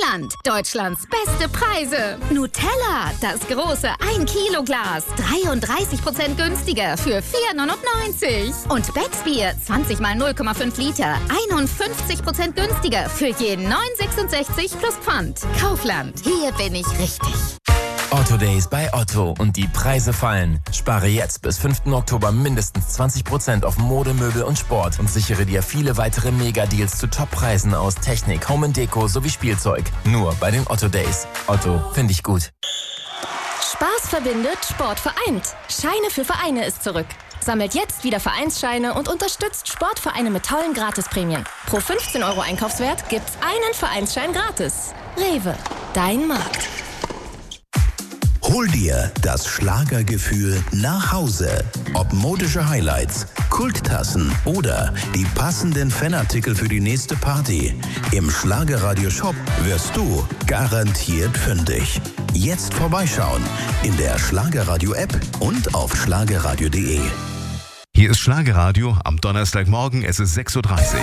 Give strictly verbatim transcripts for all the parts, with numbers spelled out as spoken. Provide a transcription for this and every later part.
Kaufland. Deutschlands beste Preise. Nutella, das große ein Kilo Glas. dreiunddreißig Prozent günstiger für vier neunundneunzig. Und Becks Bier, zwanzig mal null Komma fünf Liter. einundfünfzig Prozent günstiger für je neun sechsundsechzig plus Pfand. Kaufland, hier bin ich richtig. Otto Days bei Otto und die Preise fallen. Spare jetzt bis fünften Oktober mindestens zwanzig Prozent auf Mode, Möbel und Sport und sichere dir viele weitere Mega-Deals zu Top-Preisen aus Technik, Home and Deko sowie Spielzeug. Nur bei den Otto Days. Otto, finde ich gut. Spaß verbindet, Sport vereint. Scheine für Vereine ist zurück. Sammelt jetzt wieder Vereinsscheine und unterstützt Sportvereine mit tollen Gratisprämien. Pro fünfzehn Euro Einkaufswert gibt's einen Vereinsschein gratis. Rewe, dein Markt. Hol dir das Schlagergefühl nach Hause. Ob modische Highlights, Kulttassen oder die passenden Fanartikel für die nächste Party. Im Schlagerradio-Shop wirst du garantiert fündig. Jetzt vorbeischauen in der Schlagerradio-App und auf schlagerradio punkt de. Hier ist Schlagerradio am Donnerstagmorgen, es ist sechs Uhr dreißig.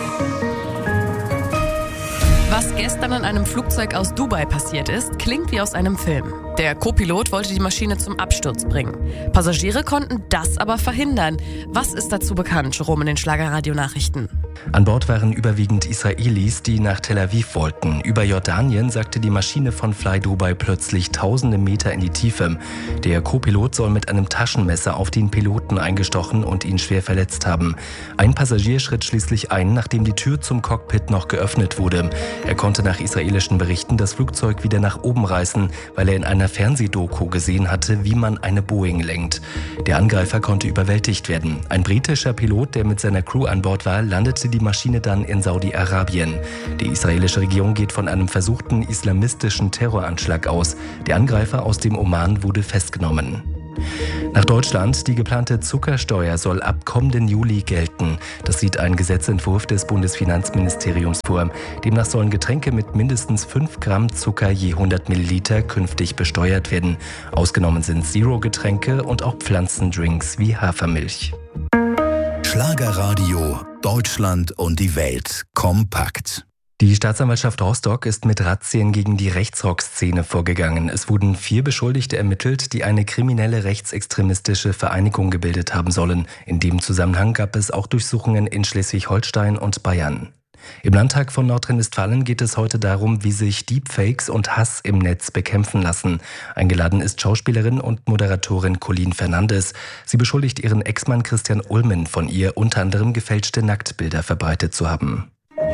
Was gestern in einem Flugzeug aus Dubai passiert ist, klingt wie aus einem Film. Der Co-Pilot wollte die Maschine zum Absturz bringen. Passagiere konnten das aber verhindern. Was ist dazu bekannt, Jerome in den Schlagerradio-Nachrichten? An Bord waren überwiegend Israelis, die nach Tel Aviv wollten. Über Jordanien sagte die Maschine von Fly Dubai plötzlich tausende Meter in die Tiefe. Der Co-Pilot soll mit einem Taschenmesser auf den Piloten eingestochen und ihn schwer verletzt haben. Ein Passagier schritt schließlich ein, nachdem die Tür zum Cockpit noch geöffnet wurde. Er konnte nach israelischen Berichten das Flugzeug wieder nach oben reißen, weil er in einer Fernsehdoku gesehen hatte, wie man eine Boeing lenkt. Der Angreifer konnte überwältigt werden. Ein britischer Pilot, der mit seiner Crew an Bord war, landete die Maschine dann in Saudi-Arabien. Die israelische Regierung geht von einem versuchten islamistischen Terroranschlag aus. Der Angreifer aus dem Oman wurde festgenommen. Nach Deutschland, die geplante Zuckersteuer soll ab kommenden Juli gelten. Das sieht ein Gesetzentwurf des Bundesfinanzministeriums vor. Demnach sollen Getränke mit mindestens fünf Gramm Zucker je hundert Milliliter künftig besteuert werden. Ausgenommen sind Zero-Getränke und auch Pflanzendrinks wie Hafermilch. Schlagerradio, Deutschland und die Welt kompakt. Die Staatsanwaltschaft Rostock ist mit Razzien gegen die Rechtsrock-Szene vorgegangen. Es wurden vier Beschuldigte ermittelt, die eine kriminelle rechtsextremistische Vereinigung gebildet haben sollen. In dem Zusammenhang gab es auch Durchsuchungen in Schleswig-Holstein und Bayern. Im Landtag von Nordrhein-Westfalen geht es heute darum, wie sich Deepfakes und Hass im Netz bekämpfen lassen. Eingeladen ist Schauspielerin und Moderatorin Colleen Fernandes. Sie beschuldigt ihren Ex-Mann Christian Ulmen, von ihr unter anderem gefälschte Nacktbilder verbreitet zu haben.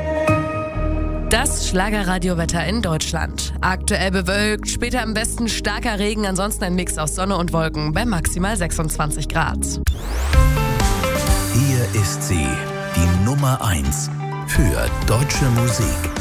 Das Schlagerradiowetter in Deutschland. Aktuell bewölkt, später im Westen starker Regen, ansonsten ein Mix aus Sonne und Wolken bei maximal sechsundzwanzig Grad. Hier ist sie, die Nummer eins für deutsche Musik.